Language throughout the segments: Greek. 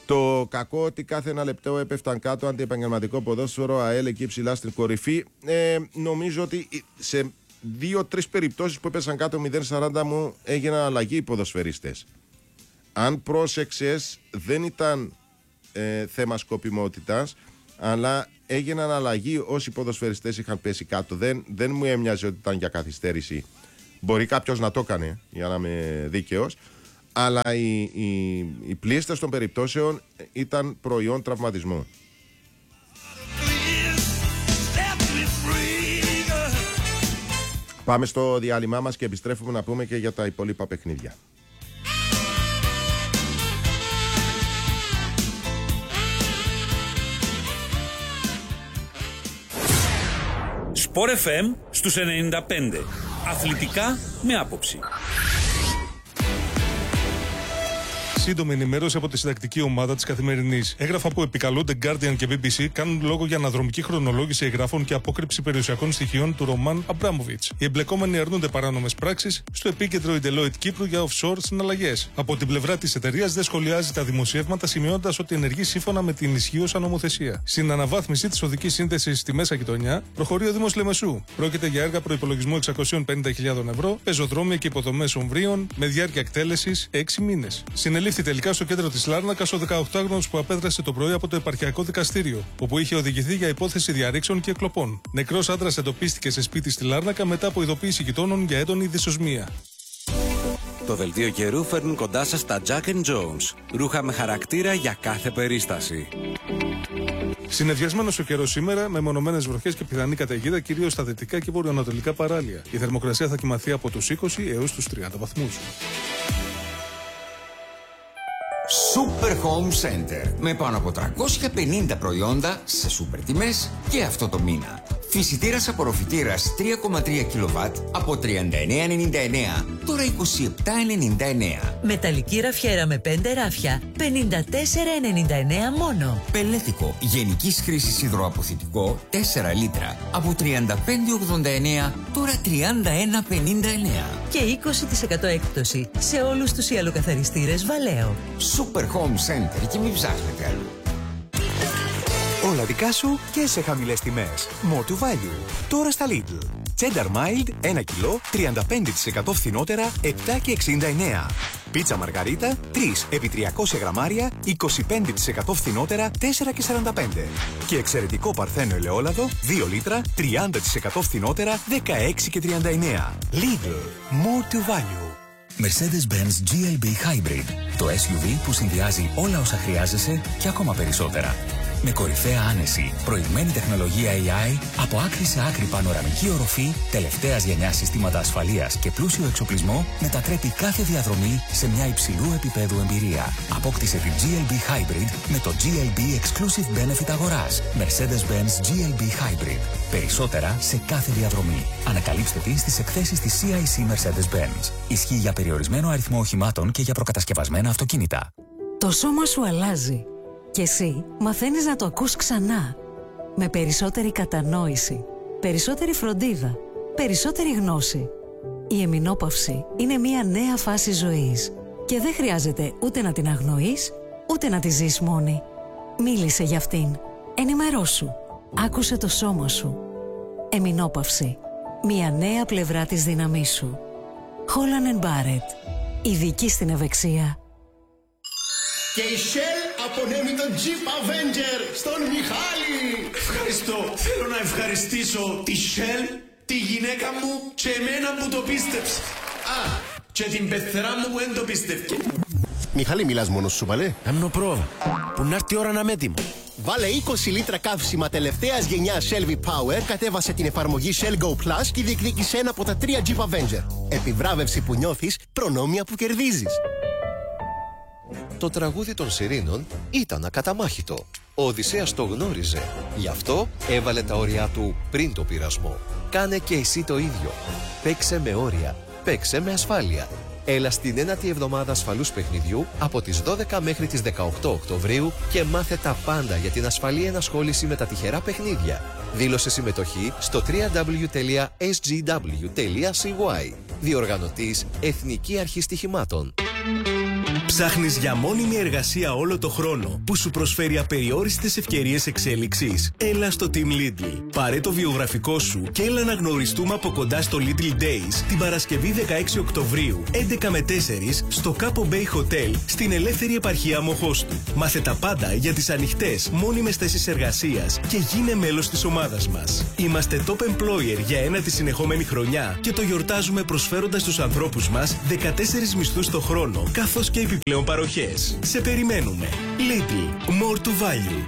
Το κακό ότι κάθε ένα λεπτό έπεφταν κάτω, αντιεπαγγελματικό ποδόσφαιρο, ΑΕΛ εκεί ψηλά στην κορυφή. Νομίζω ότι σε 2-3 περιπτώσεις που έπεσαν κάτω 0-40 μου έγιναν αλλαγή οι ποδοσφαιριστές. Αν πρόσεξες, δεν ήταν θέμα σκοπιμότητας, αλλά έγιναν αλλαγή όσοι ποδοσφαιριστές είχαν πέσει κάτω. Δεν μου έμοιαζε ότι ήταν για καθυστέρηση. Μπορεί κάποιος να το έκανε, για να είμαι δίκαιος, αλλά οι πλήστες των περιπτώσεων ήταν προϊόν τραυματισμού. Πάμε στο διάλειμμα μας και επιστρέφουμε να πούμε και για τα υπόλοιπα παιχνίδια. Sport FM στους 95. Αθλητικά με άποψη. Σύντομη ενημέρωση από τη συντακτική ομάδα της Καθημερινής. Έγγραφα που επικαλούνται Guardian και BBC κάνουν λόγο για αναδρομική χρονολόγηση εγγράφων και απόκρυψη περιουσιακών στοιχείων του Ρωμάν Αμπράμοβιτς. Οι εμπλεκόμενοι αρνούνται παράνομες πράξεις στο επίκεντρο η Deloitte Κύπρου για offshore συναλλαγές. Από την πλευρά της εταιρείας δεν σχολιάζει τα δημοσιεύματα, σημειώνοντας ότι ενεργεί σύμφωνα με την ισχύουσα νομοθεσία. Στην αναβάθμιση της οδικής σύνδεσης στη Μέσα Γειτονιά προχωρεί ο Δήμος Λεμεσού. Πρόκειται για έργα προϋπολογισμού 650.000 ευρώ, πεζοδρόμια και υποδομές ομβρίων με διάρκεια εκτέλεσης 6 μήνες. Συνελήφθη τελικά στο κέντρο της Λάρνακας ο 18χρονος που απέδρασε το πρωί από το επαρχιακό δικαστήριο, όπου είχε οδηγηθεί για υπόθεση διαρρήξεων και εκλοπών. Νεκρός άντρας εντοπίστηκε σε σπίτι στη Λάρνακα μετά από ειδοποίηση γειτόνων για έντονη δυσοσμία. Το δελτίο καιρού φέρνουν κοντά σας τα Jack & Jones. Ρούχα με χαρακτήρα για κάθε περίσταση. Συννεφιασμένος ο καιρός σήμερα, με μονομένες βροχές και πιθανή καταιγίδα κυρίως στα δυτικά και βορειοανατολικά παράλια. Η θερμοκρασία θα κοιμαθεί από τους 20 έως τους 30 βαθμούς. Super Home Center. Με πάνω από 350 προϊόντα σε σούπερ τιμές και αυτό το μήνα. Φυσιτήρας απορροφητήρας 3,3 κιλοβάτ από 39,99, τώρα 27,99. Μεταλλική ραφιέρα με 5 ράφια, 54,99 μόνο. Πελέτικο γενικής χρήσης υδροαποθητικό 4 λίτρα από 35,89, τώρα 31,59. Και 20% έκπτωση σε όλους τους ιαλοκαθαριστήρες Βαλέο. Super Home Center και μην ψάχνετε αλλού. Όλα δικά σου και σε χαμηλές τιμές. More to value. Τώρα στα Lidl. Cheddar Mild 1 κιλό 35% φθηνότερα 7,69. Πίτσα Μαργαρίτα 3 επί 300 γραμμάρια 25% φθηνότερα 4,45. Και εξαιρετικό Παρθένο ελαιόλαδο 2 λίτρα 30% φθηνότερα 16,39. Lidl. More to value. Mercedes-Benz GLB Hybrid. Το SUV που συνδυάζει όλα όσα χρειάζεσαι και ακόμα περισσότερα. Με κορυφαία άνεση, προηγμένη τεχνολογία AI, από άκρη σε άκρη πανοραμική οροφή, τελευταίας γενιάς συστήματα ασφαλείας και πλούσιο εξοπλισμό, μετατρέπει κάθε διαδρομή σε μια υψηλού επίπεδου εμπειρία. Απόκτησε την GLB Hybrid με το GLB Exclusive Benefit αγοράς. Mercedes-Benz GLB Hybrid. Περισσότερα σε κάθε διαδρομή. Ανακαλύψτε τη στις εκθέσεις της CIC Mercedes-Benz. Ισχύει για περιορισμένο αριθμό οχημάτων και για προκατασκευασμένα αυτοκίνητα. Το σώμα σου αλλάζει. Και εσύ μαθαίνεις να το ακούς ξανά. Με περισσότερη κατανόηση, περισσότερη φροντίδα, περισσότερη γνώση. Η εμεινόπαυση είναι μια νέα φάση ζωής. Και δεν χρειάζεται ούτε να την αγνοείς, ούτε να τη ζεις μόνη. Μίλησε για αυτήν. Ενημερώσου. Άκουσε το σώμα σου. Εμεινόπαυση. Μια νέα πλευρά της δύναμής σου. Holland & Barrett. Ειδική στην ευεξία. Και η Shell απονέμει τον Jeep Avenger στον Μιχάλη. Ευχαριστώ. Θέλω να ευχαριστήσω τη Shell, τη γυναίκα μου και εμένα που το πίστεψε. Α, και την πεθερά μου που δεν το πίστευκε. Μιχάλη, μιλάς μόνος σου, παλέ? Κάμνω πρόβα. Που να έρθει η ώρα να είμαι έτοιμο. Βάλε 20 λίτρα καύσιμα τελευταίας γενιάς Shell V-Power, κατέβασε την εφαρμογή Shell Go Plus και διεκδίκησε ένα από τα 3 Jeep Avenger. Επιβράβευση που νιώθεις, προνόμια που κερδίζεις. Το τραγούδι των Σιρήνων ήταν ακαταμάχητο. Ο Οδυσσέας το γνώριζε. Γι' αυτό έβαλε τα όρια του πριν το πειρασμό. Κάνε και εσύ το ίδιο. Παίξε με όρια. Παίξε με ασφάλεια. Έλα στην 9η εβδομάδα ασφαλούς παιχνιδιού από τις 12 μέχρι τις 18 Οκτωβρίου και μάθε τα πάντα για την ασφαλή ενασχόληση με τα τυχερά παιχνίδια. Δήλωσε συμμετοχή στο www.sgw.cy. Διοργανωτής Εθνική Αρχή Στοιχημάτων. Ψάχνεις για μόνιμη εργασία όλο το χρόνο που σου προσφέρει απεριόριστες ευκαιρίες εξέλιξης? Έλα στο Team Lidl. Πάρε το βιογραφικό σου και έλα να γνωριστούμε από κοντά στο Lidl Days την Παρασκευή 16 Οκτωβρίου 11 με 4 στο Capo Bay Hotel στην ελεύθερη επαρχία Μοχώστου. Μάθε τα πάντα για τις ανοιχτές μόνιμες θέσεις εργασίας και γίνε μέλος της ομάδας μας. Είμαστε top employer για ένατη συνεχόμενη χρονιά και το γιορτάζουμε προσφέροντας στους ανθρώπους μας 14 μισθούς το χρόνο καθώς και επιπλέον παροχές. Σε περιμένουμε. Lidl. More to value.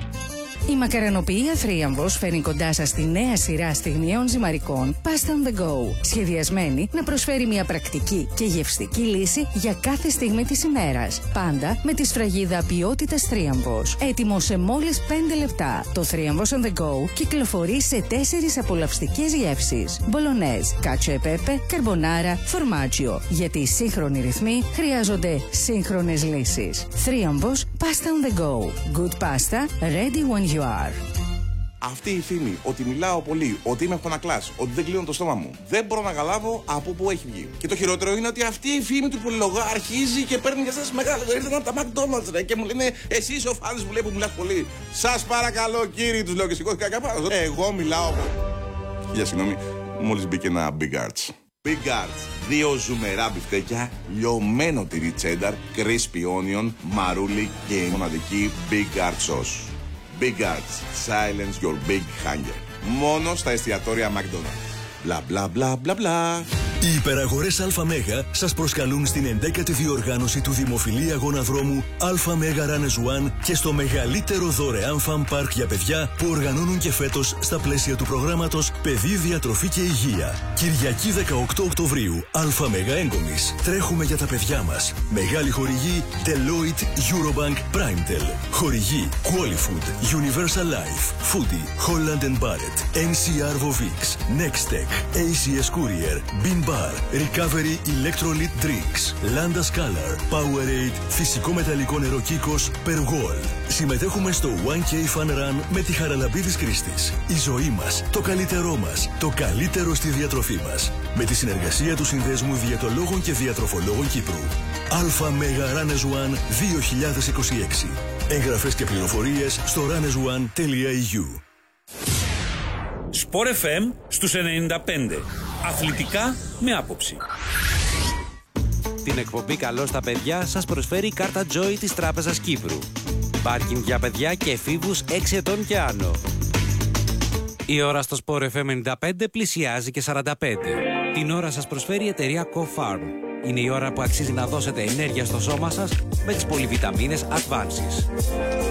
Η μακαρανοποιία Θρίαμβος φέρνει κοντά σας τη νέα σειρά στιγμιαίων ζυμαρικών Pasta on the Go, σχεδιασμένη να προσφέρει μια πρακτική και γευστική λύση για κάθε στιγμή της ημέρας. Πάντα με τη σφραγίδα ποιότητας Θρίαμβος. Έτοιμο σε μόλις 5 λεπτά. Το Θρίαμβος on the Go κυκλοφορεί σε 4 απολαυστικές γεύσεις. Μπολονέζ, κάτσο e pepe, καρμπονάρα, φορμάτζιο. Γιατί οι σύγχρονοι ρυθμοί χρειάζονται σύγχρονες λύσεις. Θρίαμβος Pasta on the Go. Good pasta, ready when you are. Αυτή η φήμη ότι μιλάω πολύ, ότι είμαι χωνακλάς, ότι δεν κλείνω το στόμα μου, δεν μπορώ να καταλάβω από πού έχει βγει. Και το χειρότερο είναι ότι αυτή η φήμη του πολυλογά αρχίζει και παίρνει για σας μεγάλο. Ήρθαν από τα McDonald's ρε, και μου λένε εσείς ο φάνης μου λέει που μιλάς πολύ. Σας παρακαλώ κύριοι, τους λέω και σηκώθηκα κάπου. Εγώ μιλάω. Χίλια συγγνώμη, μόλις μπήκε ένα Big Arts. Big Arts. 2 ζουμερά μπιφτέκια, λιωμένο τυρί τσένταρ, crispy onion, μαρούλι και η μοναδική Big Arts sauce. Big Arts. Silence your big hunger. Μόνο στα εστιατόρια McDonald's. Μπλα μπλα μπλα μπλα μπλα. Οι υπεραγορές ΑΜΕΓΑ σας προσκαλούν στην 11η διοργάνωση του δημοφιλή αγώνα δρόμου ΑΜΕΓΑ Runners One και στο μεγαλύτερο δωρεάν fan park για παιδιά που οργανώνουν και φέτος στα πλαίσια του προγράμματος Παιδί, Διατροφή και Υγεία. Κυριακή 18 Οκτωβρίου, ΑΜΕΓΑ Έγκομης. Τρέχουμε για τα παιδιά μας. Μεγάλη χορηγή Deloitte, Eurobank, Primetel. Χορηγή Qualifood, Universal Life, Foodie, Holland & Barrett, NCR Vovix, Nextech, ACS Courier, Bin Bar, Recovery Electrolyte Drinks, Landa Scalar, Powerade, φυσικό μεταλλικό νερό Kikos, Pergol. Συμμετέχουμε στο 1K Fun Run με τη Χαραλαμπίδης Κρίστης. Η ζωή μας, το καλύτερό μας, το καλύτερο στη διατροφή μας. Με τη συνεργασία του Συνδέσμου Διαιτολόγων και Διατροφολόγων Κύπρου. ΑΜΕΓΑ Runners One 2026. Εγγραφές και πληροφορίες στο runnersone.eu. Sport FM στους 95. Αθλητικά με άποψη. Την εκπομπή «Καλό στα παιδιά» σας προσφέρει η κάρτα Joy της Τράπεζας Κύπρου. Πάρκινγκ για παιδιά και εφήβους 6 ετών και άνω. Η ώρα στο Sport FM 95 πλησιάζει και 45. Την ώρα σας προσφέρει η εταιρεία Co-Farm. Είναι η ώρα που αξίζει να δώσετε ενέργεια στο σώμα σας με τις πολυβιταμίνες Advances.